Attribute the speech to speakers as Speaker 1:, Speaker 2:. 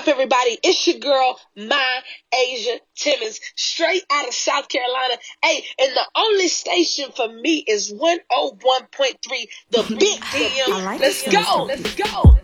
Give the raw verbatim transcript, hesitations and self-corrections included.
Speaker 1: up, everybody? It's your girl, my Asia Timmons, straight out of South Carolina. Hey, and the only station for me is one oh one point three, the Big D M.
Speaker 2: I like
Speaker 1: Let's
Speaker 2: this
Speaker 1: go.
Speaker 2: one.
Speaker 1: Let's go.